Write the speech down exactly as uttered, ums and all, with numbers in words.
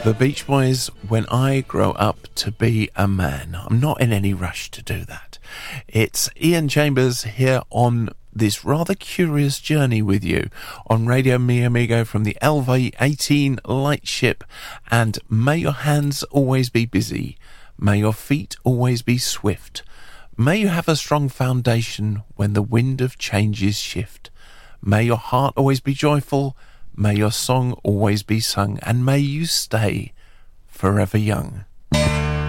The Beach Boys, When I Grow Up to Be a Man. I'm not in any rush to do that. It's Ian Chambers here on this rather curious journey with you on Radio Mi Amigo from the L V eighteen Lightship. And may your hands always be busy. May your feet always be swift. May you have a strong foundation when the wind of changes shift. May your heart always be joyful. May your song always be sung, and may you stay forever young.